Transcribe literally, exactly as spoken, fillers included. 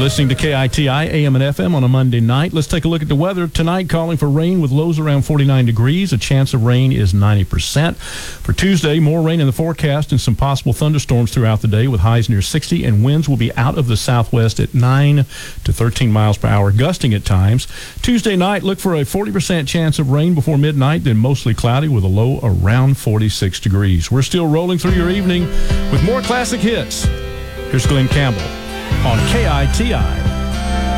listening to K I T I A M and F M on a Monday night. Let's take a look at the weather tonight. Calling for rain with lows around forty-nine degrees. A chance of rain is ninety percent. For Tuesday, more rain in the forecast and some possible thunderstorms throughout the day with highs near sixty, and winds will be out of the southwest at nine to thirteen miles per hour, gusting at times. Tuesday night, look for a forty percent chance of rain before midnight, then mostly cloudy with a low around forty-six degrees. We're still rolling through your evening with more classic hits. Here's Glenn Campbell on K I T I.